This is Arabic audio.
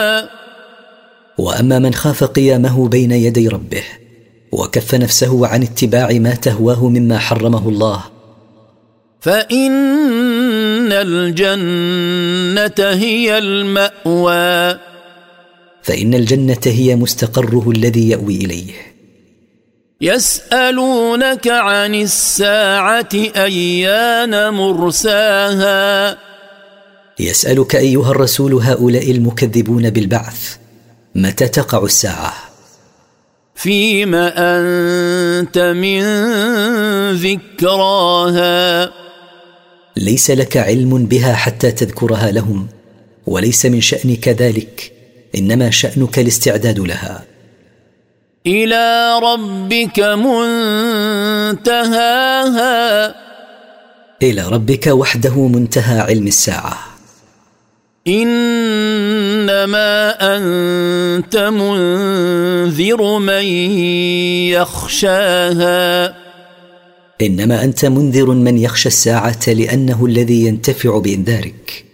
وأما من خاف قيامه بين يدي ربه وكف نفسه عن اتباع ما تهواه مما حرمه الله، فإن الجنة هي المأوى. فإن الجنة هي مستقره الذي يأوي إليه. يسألونك عن الساعة أيان مرساها. يسألك أيها الرسول هؤلاء المكذبون بالبعث متى تقع الساعة؟ فيم أنت من ذكراها. ليس لك علم بها حتى تذكرها لهم، وليس من شأنك ذلك، إنما شأنك الاستعداد لها. إلى ربك منتهاها. إلى ربك وحده منتهى علم الساعة. إنما أنت منذر من يخشاها. إنما أنت منذر من يخشى الساعة، لأنه الذي ينتفع بإنذارك.